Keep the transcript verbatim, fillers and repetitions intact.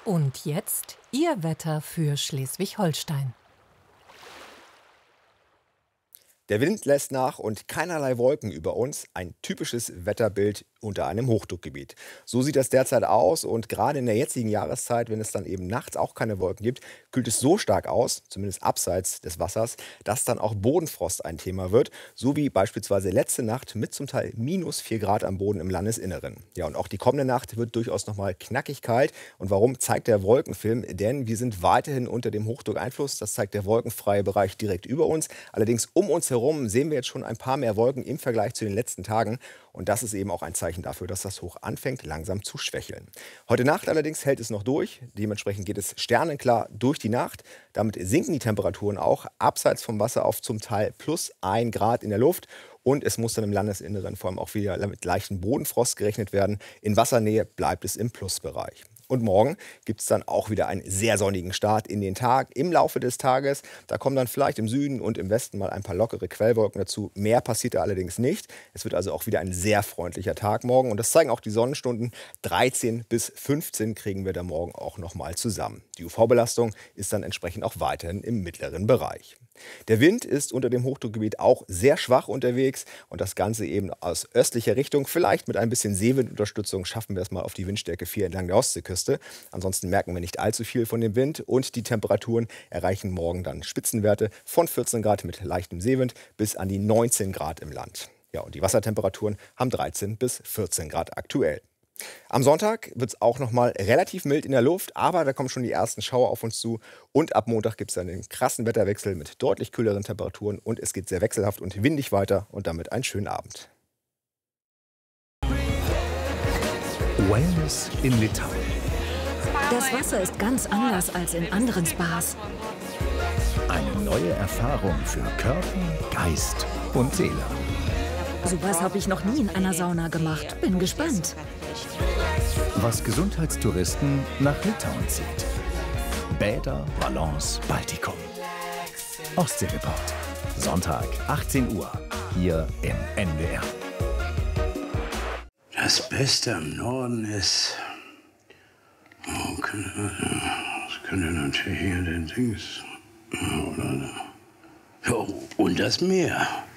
Und jetzt Ihr Wetter für Schleswig-Holstein. Der Wind lässt nach und keinerlei Wolken über uns. Ein typisches Wetterbild unter einem Hochdruckgebiet. So sieht das derzeit aus und gerade in der jetzigen Jahreszeit, wenn es dann eben nachts auch keine Wolken gibt, kühlt es so stark aus, zumindest abseits des Wassers, dass dann auch Bodenfrost ein Thema wird, so wie beispielsweise letzte Nacht mit zum Teil minus vier Grad am Boden im Landesinneren. Ja, und auch die kommende Nacht wird durchaus nochmal knackig kalt. Und warum, zeigt der Wolkenfilm? Denn wir sind weiterhin unter dem Hochdruckeinfluss. Das zeigt der wolkenfreie Bereich direkt über uns. Allerdings um uns herum sehen wir jetzt schon ein paar mehr Wolken im Vergleich zu den letzten Tagen. Und das ist eben auch ein Zeichen dafür, dass das Hoch anfängt langsam zu schwächeln. Heute Nacht allerdings hält es noch durch. Dementsprechend geht es sternenklar durch die Nacht. Damit sinken die Temperaturen auch abseits vom Wasser auf zum Teil plus ein Grad in der Luft. Und es muss dann im Landesinneren vor allem auch wieder mit leichten Bodenfrost gerechnet werden. In Wassernähe bleibt es im Plusbereich. Und morgen gibt es dann auch wieder einen sehr sonnigen Start in den Tag. Im Laufe des Tages, da kommen dann vielleicht im Süden und im Westen mal ein paar lockere Quellwolken dazu. Mehr passiert da allerdings nicht. Es wird also auch wieder ein sehr freundlicher Tag morgen. Und das zeigen auch die Sonnenstunden. dreizehn bis fünfzehn kriegen wir da morgen auch noch mal zusammen. Die U V-Belastung ist dann entsprechend auch weiterhin im mittleren Bereich. Der Wind ist unter dem Hochdruckgebiet auch sehr schwach unterwegs und das Ganze eben aus östlicher Richtung. Vielleicht mit ein bisschen Seewindunterstützung schaffen wir es mal auf die Windstärke vier entlang der Ostseeküste. Ansonsten merken wir nicht allzu viel von dem Wind und die Temperaturen erreichen morgen dann Spitzenwerte von vierzehn Grad mit leichtem Seewind bis an die neunzehn Grad im Land. Ja, und die Wassertemperaturen haben dreizehn bis vierzehn Grad aktuell. Am Sonntag wird es auch noch mal relativ mild in der Luft, aber da kommen schon die ersten Schauer auf uns zu. Und ab Montag gibt es dann den krassen Wetterwechsel mit deutlich kühleren Temperaturen und es geht sehr wechselhaft und windig weiter und damit einen schönen Abend. Wellness in Litauen. Das Wasser ist ganz anders als in anderen Spas. Eine neue Erfahrung für Körper, Geist und Seele. Sowas habe ich noch nie in einer Sauna gemacht. Bin gespannt. Was Gesundheitstouristen nach Litauen zieht. Bäder, Ballons, Baltikum. Ostseereport. Sonntag, achtzehn Uhr. Hier im N D R. Das Beste am Norden ist... Oh, das könnte natürlich hier den Dings... Oder... Ja, und das Meer.